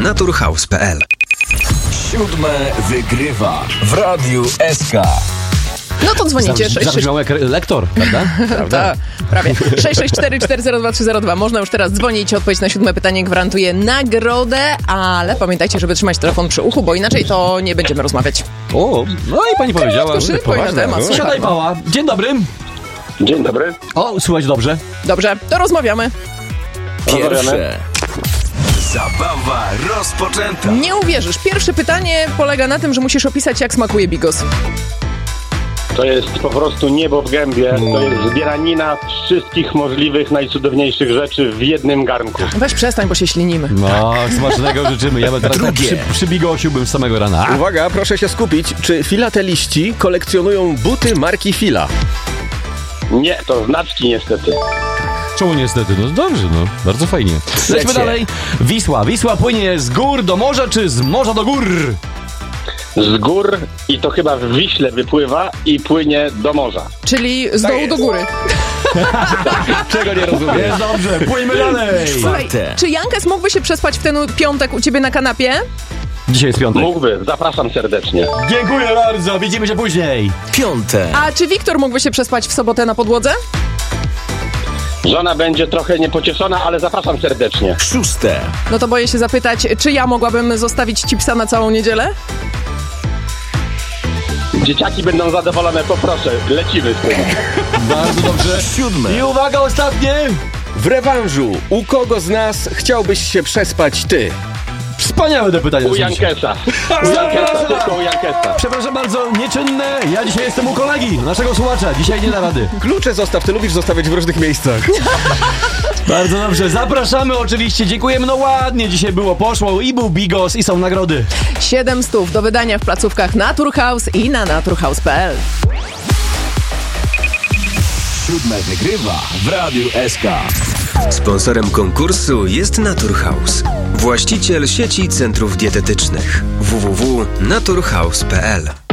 naturhaus.pl. Siódme wygrywa w Radiu SK. No to dzwonicie. Zabrzmiał jak lektor, prawda? Tak, prawie. 664-402-302. Można już teraz dzwonić. Odpowiedź na 7 pytanie gwarantuje nagrodę, ale pamiętajcie, żeby trzymać telefon przy uchu, bo inaczej to nie będziemy rozmawiać. O, no i pani powiedziała. Szybko i na temat. Siadaj, Pała. Dzień dobry. Dzień dobry. O, słuchać dobrze. Dobrze, to rozmawiamy. Pierwsze. Zabawa rozpoczęta. Nie uwierzysz. Pierwsze pytanie polega na tym, że musisz opisać, jak smakuje bigos. To jest po prostu niebo w gębie. To jest zbieranina wszystkich możliwych, najcudowniejszych rzeczy w jednym garnku. Weź przestań, bo się ślinimy. No, smacznego życzymy. Ja bym teraz Drugie. przy bigosiu bym z samego rana. Uwaga, proszę się skupić. Czy filateliści kolekcjonują buty marki Fila? Nie, to znaczki niestety. Czemu niestety? No dobrze, no. Bardzo fajnie. Lećmy dalej. Wisła. Wisła płynie z gór do morza, czy z morza do gór? Z gór i to chyba w Wiśle wypływa i płynie do morza. Czyli z dołu do góry. Czego nie rozumiem? Jest dobrze, płyjmy dalej. Słuchaj, czy Jankes mógłby się przespać w ten piątek u ciebie na kanapie? Dzisiaj jest piątek. Mógłby, zapraszam serdecznie. Dziękuję bardzo, widzimy się później. Piąte. A czy Wiktor mógłby się przespać w sobotę na podłodze? Żona będzie trochę niepocieszona, ale zapraszam serdecznie. Szóste. No to boję się zapytać, czy ja mogłabym zostawić ci psa na całą niedzielę? Dzieciaki będą zadowolone, poproszę, lecimy z tym. Bardzo dobrze. Siódme. I uwaga, ostatnie. W rewanżu, u kogo z nas chciałbyś się przespać ty? Wspaniałe te pytania. U Jankesa. U Jankesa, tylko u Jankesa. Przepraszam bardzo, nieczynne. Ja dzisiaj jestem u kolegi, naszego słuchacza. Dzisiaj nie da rady. Klucze zostaw, ty lubisz zostawiać w różnych miejscach. Bardzo dobrze, zapraszamy oczywiście. Dziękujemy, no ładnie dzisiaj było, poszło i był bigos i są nagrody. 700 do wydania w placówkach Naturhaus i na naturhaus.pl. Siódme wygrywa w Radiu SK. Sponsorem konkursu jest Naturhaus, właściciel sieci centrów dietetycznych www.naturhaus.pl.